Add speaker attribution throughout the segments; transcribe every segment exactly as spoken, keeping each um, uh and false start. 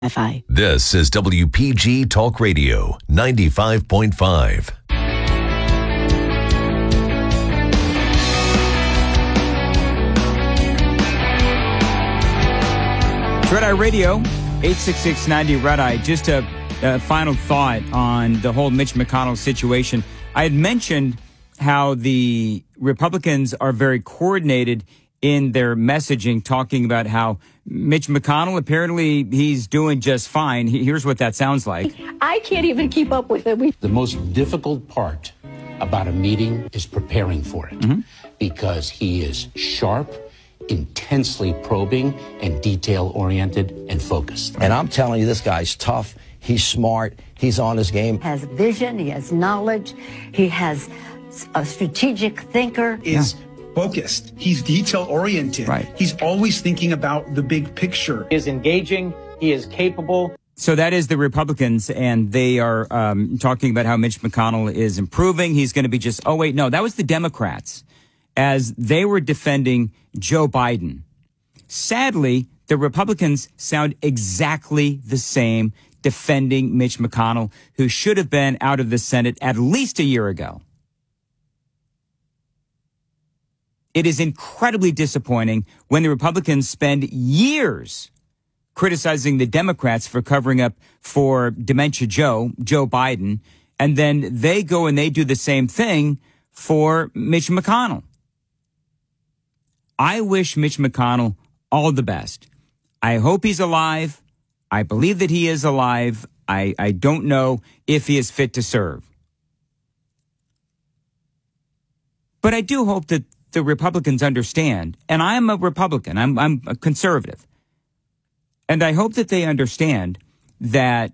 Speaker 1: F I.
Speaker 2: This is W P G Talk Radio ninety-five point five.
Speaker 3: Red Eye Radio, eight six six ninety Red Eye. Just a, a final thought on the whole Mitch McConnell situation. I had mentioned how the Republicans are very coordinated in their messaging, talking about how Mitch McConnell, apparently he's doing just fine. Here's what that sounds like.
Speaker 4: I can't even keep up with it. We-
Speaker 5: the most difficult part about a meeting is preparing for it, mm-hmm. because he is sharp, intensely probing, and detail-oriented and focused.
Speaker 6: And I'm telling you, this guy's tough. He's smart. He's on his game.
Speaker 4: He has vision. He has knowledge. He has a strategic thinker.
Speaker 7: Is yeah. focused. He's detail-oriented.
Speaker 3: Right.
Speaker 7: He's always thinking about the big picture.
Speaker 8: He is engaging. He is capable.
Speaker 3: So that is the Republicans, and they are um, talking about how Mitch McConnell is improving. He's going to be just, oh, wait, no, that was the Democrats as they were defending Joe Biden. Sadly, the Republicans sound exactly the same defending Mitch McConnell, who should have been out of the Senate at least a year ago. It is incredibly disappointing when the Republicans spend years criticizing the Democrats for covering up for Dementia Joe, Joe Biden, and then they go and they do the same thing for Mitch McConnell. I wish Mitch McConnell all the best. I hope he's alive. I believe that he is alive. I, I don't know if he is fit to serve. But I do hope that the Republicans understand, and I'm a Republican, I'm, I'm a conservative, and I hope that they understand that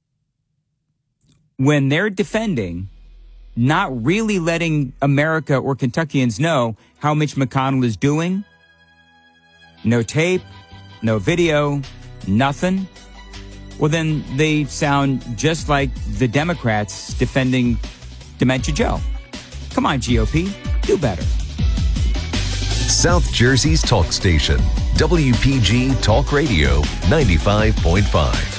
Speaker 3: when they're defending, not really letting America or Kentuckians know how Mitch McConnell is doing, no tape, no video, nothing, well, then they sound just like the Democrats defending Dementia Joe. Come on, G O P, do better.
Speaker 2: South Jersey's talk station, W P G Talk Radio ninety-five point five.